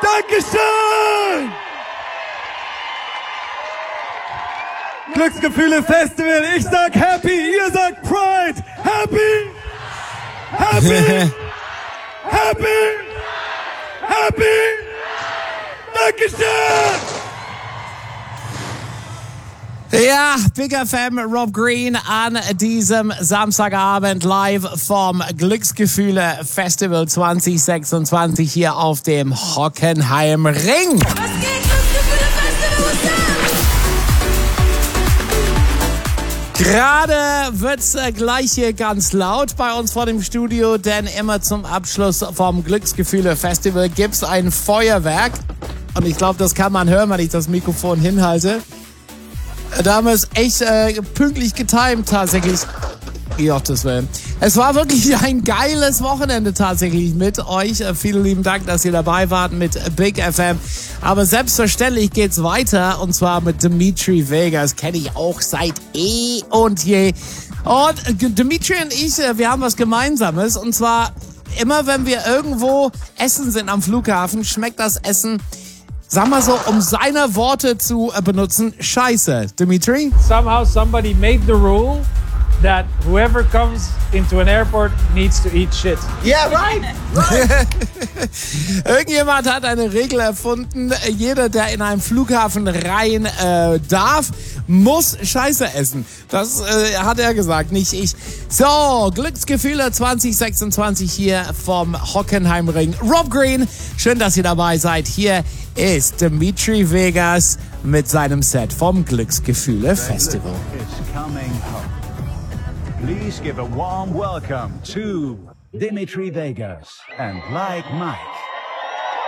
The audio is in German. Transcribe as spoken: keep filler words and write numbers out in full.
Dankeschön! Glücksgefühle Festival, ich sag Happy, ihr sagt Pride! Happy! Happy! Happy! Happy! Dankeschön! Ja, Big F M, Rob Green an diesem Samstagabend live vom Glücksgefühle Festival zwanzig sechsundzwanzig hier auf dem Hockenheim Ring. Was geht, Glücksgefühle Festival? Gerade wird's gleich hier ganz laut bei uns vor dem Studio, denn immer zum Abschluss vom Glücksgefühle Festival gibt's ein Feuerwerk. Und ich glaube, das kann man hören, wenn ich das Mikrofon hinhalte. Da haben wir es echt äh, pünktlich getimt tatsächlich. Gottes Willen. Es war wirklich ein geiles Wochenende tatsächlich mit euch. Äh, vielen lieben Dank, dass ihr dabei wart mit Big F M. Aber selbstverständlich geht's weiter und zwar mit Dimitri Vegas. Kenne ich auch seit eh und je. Und äh, Dimitri und ich, äh, wir haben was Gemeinsames. Und zwar immer, wenn wir irgendwo essen sind am Flughafen, schmeckt das Essen, sag mal so, um seine Worte zu äh, benutzen, scheiße. Dimitri? Somehow somebody made the rule that whoever comes into an airport needs to eat shit. Yeah, right! right. Irgendjemand hat eine Regel erfunden, jeder, der in einem Flughafen rein äh, darf, muss Scheiße essen. Das äh, hat er gesagt, nicht ich. So, Glücksgefühle zwanzig sechsundzwanzig hier vom Hockenheimring. Rob Green, schön, dass ihr dabei seid. Hier ist Dimitri Vegas mit seinem Set vom Glücksgefühle Festival. Please give a warm welcome to Dimitri Vegas and Like Mike.